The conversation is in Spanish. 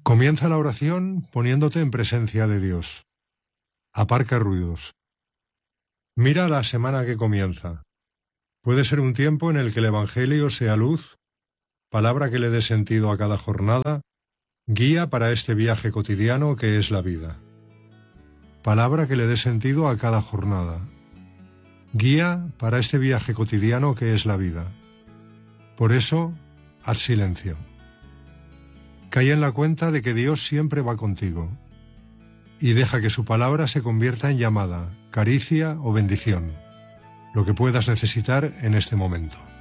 Comienza la oración poniéndote en presencia de Dios. Aparca ruidos. Mira la semana que comienza. Puede ser un tiempo en el que el Evangelio sea luz, palabra que le dé sentido a cada jornada, guía para este viaje cotidiano que es la vida. Palabra que le dé sentido a cada jornada. Guía para este viaje cotidiano que es la vida. Por eso, haz silencio. Cae en la cuenta de que Dios siempre va contigo y deja que su palabra se convierta en llamada, caricia o bendición, lo que puedas necesitar en este momento.